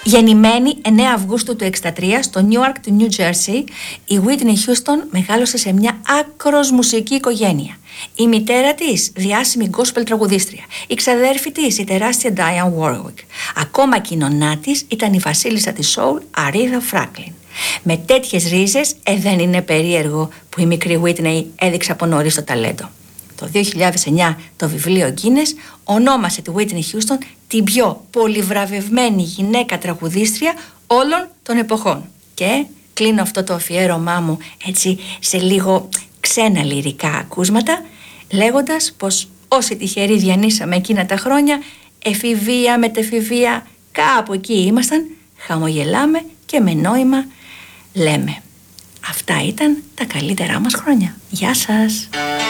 Γεννημένη 9 Αυγούστου του 1963 στο Νιούαρκ του Νιου Τζέρσι, η Whitney Houston μεγάλωσε σε μια άκρος μουσική οικογένεια. Η μητέρα της, διάσημη gospel τραγουδίστρια. Η ξαδέρφη της, η τεράστια Diane Warwick. Ακόμα και η νονά της ήταν η βασίλισσα της soul, Aretha Franklin. Με τέτοιες ρίζες, δεν είναι περίεργο που η μικρή Whitney έδειξε από νωρίς το ταλέντο. Το 2009 το βιβλίο Guinness ονόμασε τη Whitney Houston την πιο πολυβραβευμένη γυναίκα τραγουδίστρια όλων των εποχών. Και κλείνω αυτό το αφιέρωμά μου έτσι σε λίγο ξένα λυρικά ακούσματα, λέγοντας πως όσοι τυχεροί διανύσαμε εκείνα τα χρόνια, εφηβεία μετεφηβεία, κάπου εκεί ήμασταν, χαμογελάμε και με νόημα λέμε. Αυτά ήταν τα καλύτερά μας χρόνια. Γεια σας!